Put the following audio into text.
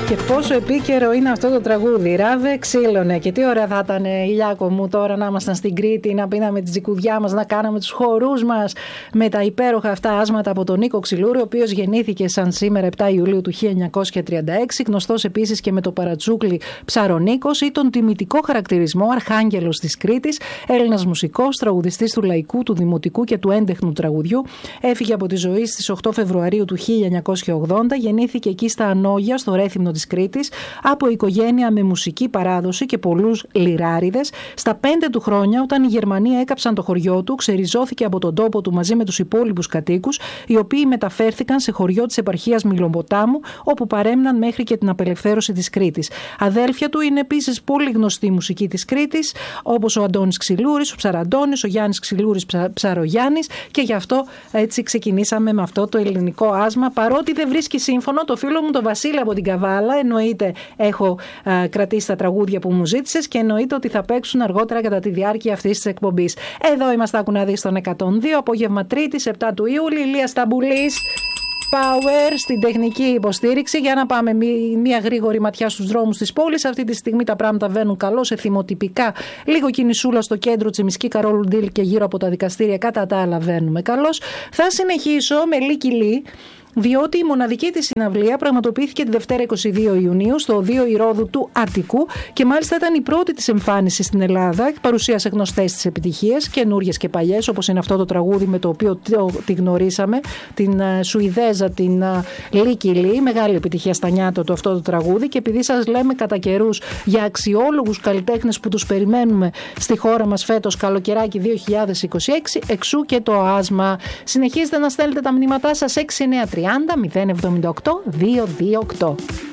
Και πόσο επίκαιρο είναι αυτό το τραγούδι. Ράβε ξύλωνε. Και τι ωραία θα ήταν, Ηλιάκο μου, τώρα να ήμασταν στην Κρήτη, να πίναμε τη τζικουδιά μας, να κάναμε τους χορούς μας με τα υπέροχα αυτά άσματα από τον Νίκο Ξυλούρη, ο οποίος γεννήθηκε σαν σήμερα 7 Ιουλίου του 1936, γνωστός επίσης και με το παρατσούκλι Ψαρονίκος ή τον τιμητικό χαρακτηρισμό Αρχάγγελος της Κρήτης, Έλληνας μουσικός, τραγουδιστής του λαϊκού, του δημοτικού και του έντεχνου τραγουδιού. Έφυγε από τη ζωή στις 8 Φεβρουαρίου του 1980, γεννήθηκε εκεί στα Ανόγια, στο Ρέθυμνο της Κρήτης, από οικογένεια με μουσική παράδοση και πολλούς λιράριδες. Στα 5 του χρόνια, όταν οι Γερμανοί έκαψαν το χωριό του, ξεριζώθηκε από τον τόπο του μαζί με τους υπόλοιπους κατοίκους, οι οποίοι μεταφέρθηκαν σε χωριό της επαρχίας Μιλοποτάμου, όπου παρέμειναν μέχρι και την απελευθέρωση της Κρήτης. Αδέλφια του είναι επίσης πολύ γνωστή μουσική της Κρήτης, όπως ο Αντώνης Ξυλούρης, ο Ψαραντώνης, ο Γιάννης Ξυλούρης Ψαρογιάννης, και γι' αυτό έτσι ξεκινήσαμε με αυτό το ελληνικό άσμα. Παρότι δεν βρίσκει σύμφωνο το φίλο μου τον Βασίλη από την Καβάλα, εννοείται έχω κρατήσει τα τραγούδια που μου ζήτησες και εννοείται ότι θα παίξουν αργότερα κατά τη διάρκεια αυτής της εκπομπής. Εδώ είμαστε, άκου να δεις, στον 102, απόγευμα Τρίτης, 7 του Ιούλη, Ηλίας Σταμπουλής. Power στην τεχνική υποστήριξη. Για να πάμε μία γρήγορη ματιά στους δρόμους της πόλης. Αυτή τη στιγμή τα πράγματα βαίνουν καλό σε θυμοτυπικά. Λίγο κινησούλα στο κέντρο, Τσιμισκή, Καρόλου Ντίλ και γύρω από τα δικαστήρια. Κατά τα άλλα βαίνουμε καλώς. Θα συνεχίσω με Λίκη, διότι η μοναδική της συναυλία πραγματοποιήθηκε τη Δευτέρα 22 Ιουνίου στο Οδείο Ηρώδου του Αττικού και μάλιστα ήταν η πρώτη της εμφάνιση στην Ελλάδα. Παρουσίασε γνωστές της επιτυχίες, καινούριες και παλιές, όπως είναι αυτό το τραγούδι με το οποίο τη γνωρίσαμε, την Σουηδέζα, την Λίκη Λί. Μεγάλη επιτυχία στα νιάτα του αυτό το τραγούδι, και επειδή σας λέμε κατά καιρούς για αξιόλογους καλλιτέχνες που τους περιμένουμε στη χώρα μας φέτος καλοκαιράκι 2026, εξού και το άσμα. Συνεχίζετε να στέλνετε τα μηνύματά σας 6930 078 228.